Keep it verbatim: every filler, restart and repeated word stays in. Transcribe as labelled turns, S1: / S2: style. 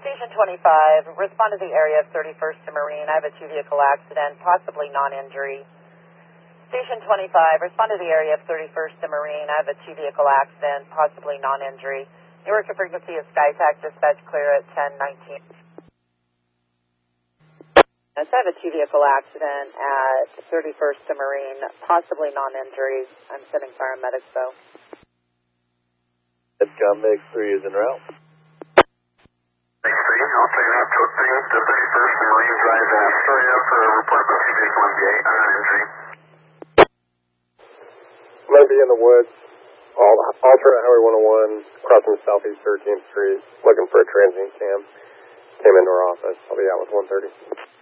S1: Station twenty-five, respond to the area of thirty-first and Marine. I have a two-vehicle accident, possibly non-injury. Station twenty-five, respond to the area of thirty-first and Marine. I have a two-vehicle accident, possibly non-injury. Newark frequency is SkyTac, dispatch clear at ten nineteen. Yes, I have a two-vehicle accident at thirty-first and Marine, possibly non-injury. I'm sending paramedics, though.
S2: John Meg three is en route.
S3: Meg three, I'll take that to thirty-first and Marine Drive at Astoria for a report about two vehicle M V A, non-injury.
S4: I'm going to be in the woods, all, alternate Highway one oh one, crossing Southeast thirteenth Street, looking for a transient cam. Came into our office. I'll be out with one thirty.